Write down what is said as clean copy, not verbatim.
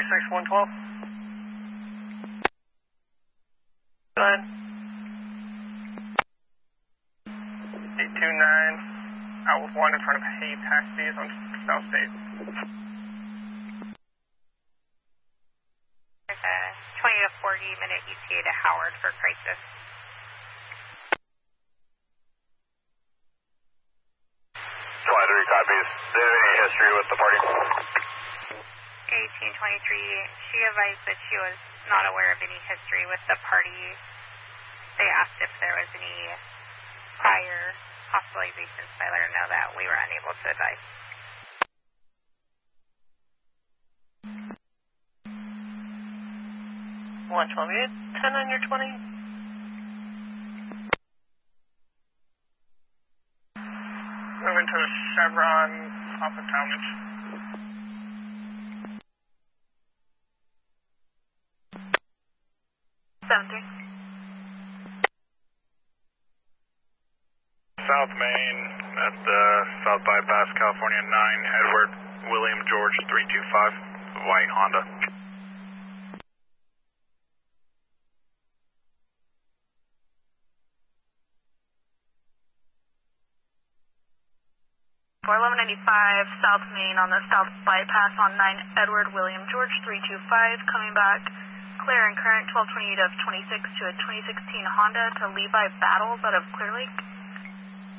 112. Go ahead. 829, out with 1 in front of Hay Taxis on South State. There's a 20 to 40 minute ETA to Howard for crisis. Flight 3 copies. Do you have any history with the party? 1823, she advised that she was not aware of any history with the party. They asked if there was any prior hospitalizations, so I let her know that we were unable to advise. One 10 on your 20. Moving to Chevron off of Talmadge. South Main at the South Bypass, California 9, Edward William George 325, white Honda. South Main on the South Bypass on 9 Edward William George 325, coming back clear and current 1228 of 26 to a 2016 Honda to Levi Battles out of Clear Lake.